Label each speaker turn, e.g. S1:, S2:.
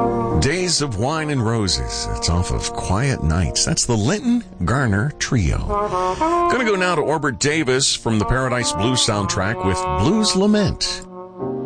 S1: Days of Wine and Roses. It's off of Quiet Nights. That's the Linton Garner Trio. Gonna go now to Orbert Davis from the Paradise Blues soundtrack with Blues Lament.